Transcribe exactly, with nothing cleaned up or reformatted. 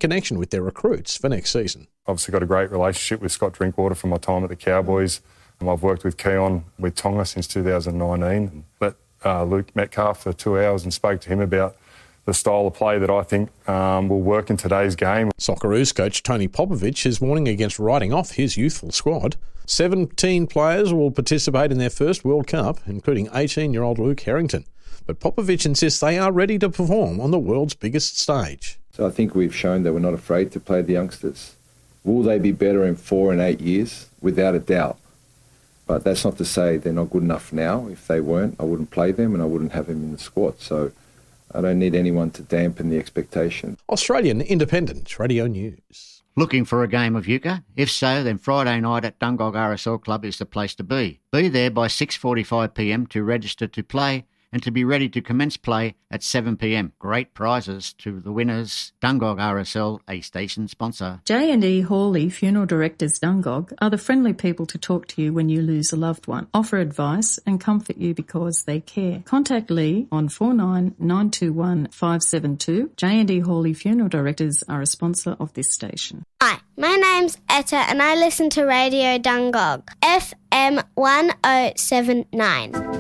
connection with their recruits for next season. Obviously got a great relationship with Scott Drinkwater from my time at the Cowboys. And I've worked with Keon with Tonga since two thousand nineteen. Met uh, Luke Metcalf for two hours and spoke to him about the style of play that I think um, will work in today's game. Socceroos coach Tony Popovich is warning against writing off his youthful squad. seventeen players will participate in their first World Cup, including eighteen-year-old Luke Harrington. But Popovich insists they are ready to perform on the world's biggest stage. So I think we've shown that we're not afraid to play the youngsters. Will they be better in four and eight years? Without a doubt. But that's not to say they're not good enough now. If they weren't, I wouldn't play them and I wouldn't have them in the squad. So I don't need anyone to dampen the expectation. Australian Independent Radio News. Looking for a game of euchre? If so, then Friday night at Dungog R S L Club is the place to be. Be there by six forty-five p m to register to play and to be ready to commence play at seven p m. Great prizes to the winners. Dungog R S L, a station sponsor. J and E Hawley Funeral Directors Dungog are the friendly people to talk to you when you lose a loved one, offer advice and comfort you because they care. Contact Lee on four nine nine two one five seven two. J and E Hawley Funeral Directors are a sponsor of this station. Hi, my name's Etta and I listen to Radio Dungog, F M one oh seven nine.